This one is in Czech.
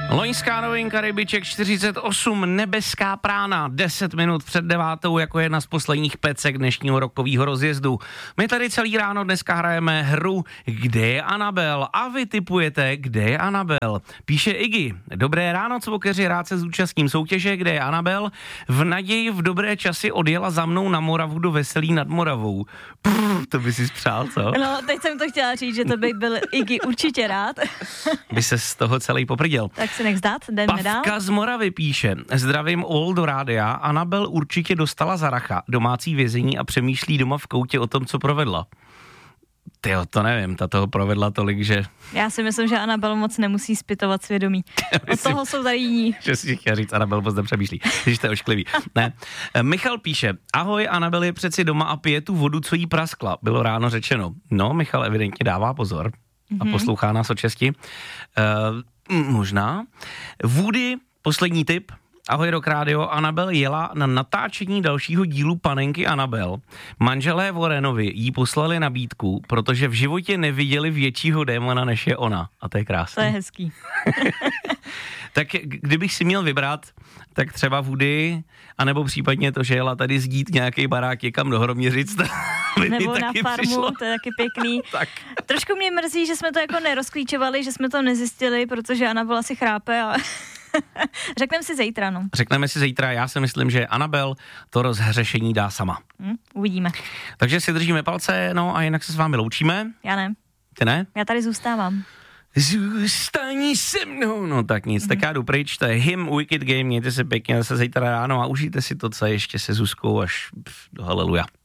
Loňská novinka Rybiček 48, Nebeská prána, 10 minut před 9, jako jedna z posledních pecek dnešního rokového rozjezdu. My tady celý ráno dneska hrajeme hru Kde je Anabel? A vy tipujete, kde je Anabel? Píše Iggy. Dobré ráno, cvokeři, rád se zúčastním soutěže Kde je Anabel? V naději v dobré časy odjela za mnou na Moravu do Veselí nad Moravou. To by si spřál, co? No, teď jsem to chtěla říct, že to by byl Iggy určitě rád. By se z toho celý poprděl. Tak se nech zdát, jdeme dál. Pavka z Moravy píše, zdravím all do rádia, Anabel určitě dostala za racha, domácí vězení a přemýšlí doma v koutě o tom, co provedla. Tyjo, to nevím, ta toho provedla tolik, že... Já si myslím, že Anabel moc nemusí zpytovat svědomí. Od toho jsou tady jiní. Že si chtěla říct, Anabel moc nepřemýšlí, když to je ošklivý. Ne. Michal píše, ahoj, Anabel je přeci doma a pije tu vodu, co jí praskla. Bylo ráno řečeno. No, Michal evidentně dává pozor a poslouchá nás od česti. Možná. Woody, poslední tip. Ahoj Rock Radio, Anabel jela na natáčení dalšího dílu Panenky Anabel. Manželé Warrenovi jí poslali nabídku, protože v životě neviděli většího démona, než je ona. A to je krásné. To je hezký. Tak kdybych si měl vybrat, tak třeba Woody, anebo případně to, že jela tady zdít nějaký barák někam do Hroměřic. Nebo na farmu, přišlo. To je taky pěkný. Tak. Trošku mě mrzí, že jsme to jako nerozklíčovali, že jsme to nezjistili, protože Anabel asi chrápe, ale... Řekneme si zítra, no. Řekneme si zítra, já si myslím, že Anabel to rozhřešení dá sama. Uvidíme. Takže si držíme palce, no a jinak se s vámi loučíme. Já ne. Ty ne? Já tady zůstávám. Zůstaň se mnou. No tak nic, tak já jdu pryč, to je Him, Wicked Game, mějte se pěkně zase zítra ráno a užijte si to, co ještě se Zuzkou až do haleluja.